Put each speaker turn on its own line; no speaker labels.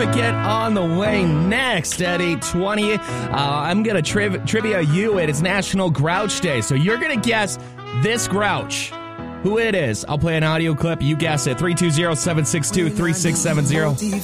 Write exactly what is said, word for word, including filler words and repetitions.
Get on the way next at eight twenty. Uh, I'm going to triv- trivia you it. It's National Grouch Day. So you're going to guess this Grouch. Who it is. I'll play an audio clip. You guess it. three two zero, seven six two, three six seven zero.